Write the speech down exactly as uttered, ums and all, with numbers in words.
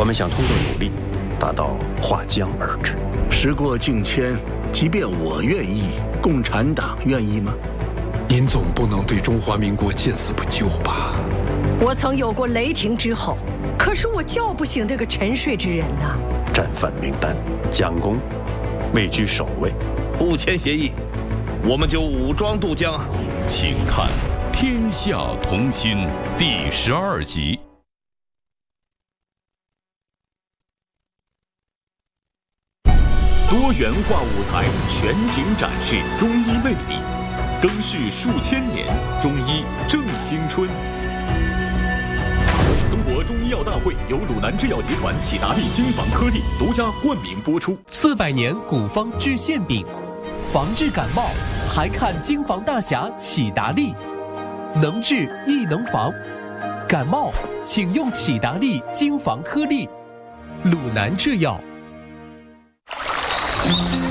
我们想通过努力，达到化江而治。 时过境迁，即便我愿意，共产党愿意吗？ 您总不能对中华民国见死不救吧？ 我曾有过雷霆之后，可是我叫不醒这个沉睡之人呐、啊。 战犯名单，蒋公位居首位。 不签协议，我们就武装渡江。 请看《天下同心》第十二集。 多元化舞台全景展示中医魅力，更续数千年，中医正青春。中国中医药大会由鲁南制药集团启达利金防颗粒独家冠名播出。 四百年古方治馅饼，防治感冒还看金防大侠启达利，能治亦能防。感冒请用启达利金防颗粒，鲁南制药。